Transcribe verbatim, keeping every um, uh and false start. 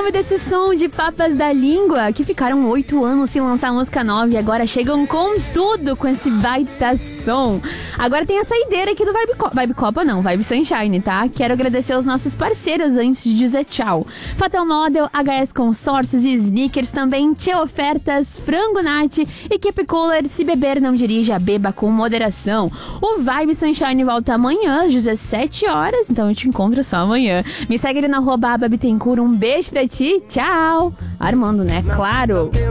nome desse som de Papas da Língua, que ficaram oito anos sem lançar música nova e agora chegam com tudo com esse baita som. Agora tem a saideira aqui do Vibe Copa, Vibe Copa não, Vibe Sunshine, tá? Quero agradecer aos nossos parceiros antes de dizer tchau. Fatal Model, H S Consórcios e Sneakers, também Tchê Ofertas, Frango Nat e Keep Cooler. Se beber, não dirija, beba com moderação. O Vibe Sunshine volta amanhã às dezessete horas, então eu te encontro só amanhã. Me segue ali na arroba Ababitencur. Um beijo pra ti, tchau. Armando, né? Claro.